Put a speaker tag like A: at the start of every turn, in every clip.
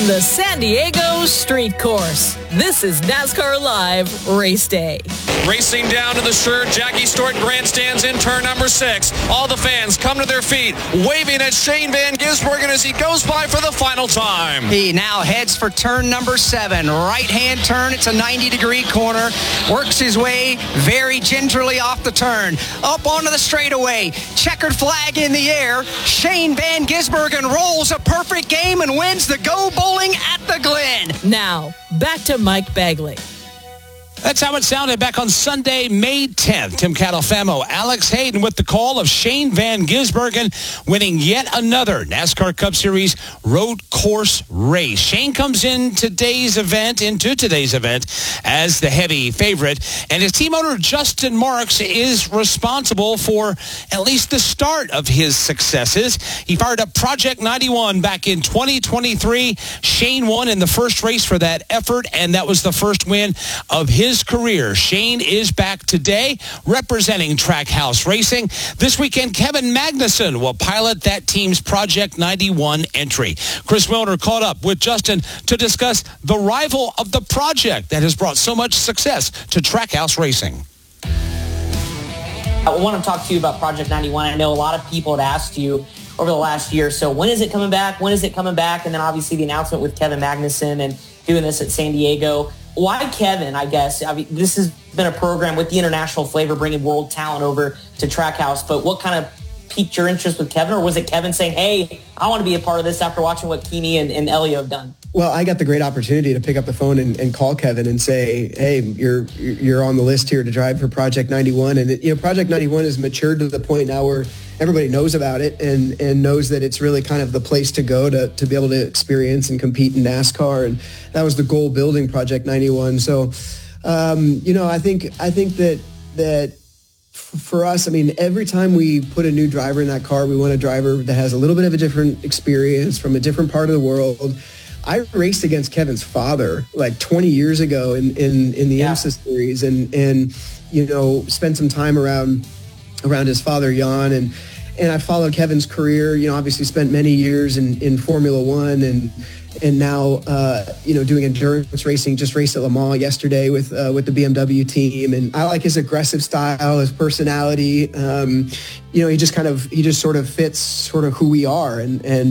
A: the San Diego Street Course. This is NASCAR Live Race Day.
B: Racing down to the Sher Jackie Stewart grandstands in turn number 6. All the fans come to their feet, waving at Shane Van Gisbergen as he goes by for the final time.
C: He now heads for turn number 7. Right-hand turn. It's a 90-degree corner. Works his way very gingerly off the turn. Up onto the straightaway. Checkered flag in the air. Shane Van Gisbergen rolls a perfect game and wins the Go Bowling at the Glen.
A: Now, back to Mike Bagley.
D: That's how it sounded back on Sunday, May 10th. Tim Catalfamo, Alex Hayden with the call of Shane Van Gisbergen winning yet another NASCAR Cup Series road course race. Shane comes into today's event as the heavy favorite, and his team owner Justin Marks is responsible for at least the start of his successes. He fired up Project 91 back in 2023. Shane won in the first race for that effort, and that was the first win of his career. Shane is back today representing Trackhouse Racing. This weekend, Kevin Magnuson will pilot that team's Project 91 entry. Chris Milner caught up with Justin to discuss the rival of the project that has brought so much success to Trackhouse Racing.
E: I want to talk to you about Project 91. I know a lot of people had asked you over the last year or so, when is it coming back? When is it coming back? And then obviously the announcement with Kevin Magnuson and doing this at San Diego. Why Kevin, I guess? I mean, this has been a program with the international flavor, bringing world talent over to Trackhouse. But what kind of piqued your interest with Kevin? Or was it Kevin saying, hey, I want to be a part of this after watching what Keeney and Elio have done?
F: Well, I got the great opportunity to pick up the phone and call Kevin and say, hey, you're on the list here to drive for Project 91. And, Project 91 has matured to the point now where everybody knows about it and knows that it's really kind of the place to go to be able to experience and compete in NASCAR. And that was the goal building Project 91. So, I think that for us, I mean, every time we put a new driver in that car, we want a driver that has a little bit of a different experience from a different part of the world. I raced against Kevin's father like 20 years ago in the IMSA series and spent some time around his father, Jan, and I followed Kevin's career, obviously spent many years in Formula One and now, doing endurance racing, just raced at Le Mans yesterday with the BMW team. And I like his aggressive style, his personality. He just sort of fits sort of who we are.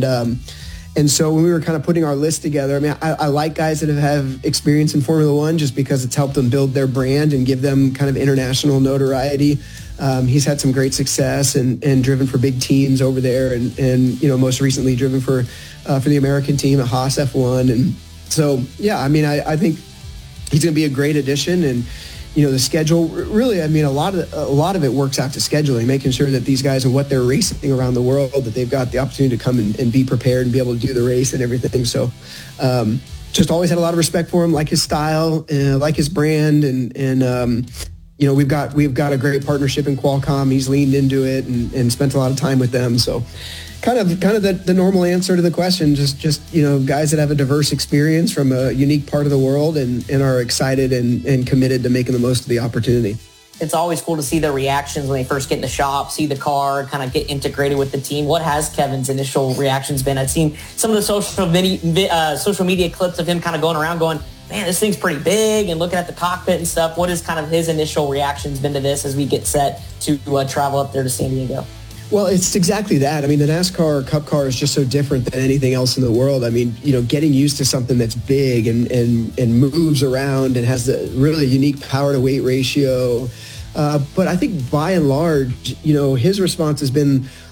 F: And so when we were kind of putting our list together, I mean, I like guys that have experience in Formula One just because it's helped them build their brand and give them kind of international notoriety. He's had some great success and driven for big teams over there and most recently driven for the American team at Haas F1. And so, yeah, I mean, I think he's going to be a great addition. And, the schedule really, I mean, a lot of it works out to scheduling, making sure that these guys and what they're racing around the world, that they've got the opportunity to come and be prepared and be able to do the race and everything. So, just always had a lot of respect for him, like his style, like his brand, and we've got a great partnership in Qualcomm. He's leaned into it and spent a lot of time with them. So kind of the normal answer to the question, just guys that have a diverse experience from a unique part of the world and are excited and committed to making the most of the opportunity.
E: It's always cool to see their reactions when they first get in the shop, see the car, kind of get integrated with the team. What has Kevin's initial reactions been? I've seen some of the social media clips of him kind of going around going, man, this thing's pretty big, and looking at the cockpit and stuff. What has kind of his initial reactions been to this as we get set to travel up there to San Diego?
F: Well, it's exactly that. I mean, the NASCAR Cup car is just so different than anything else in the world. I mean, getting used to something that's big and moves around and has the really unique power to weight ratio. But I think by and large, his response has been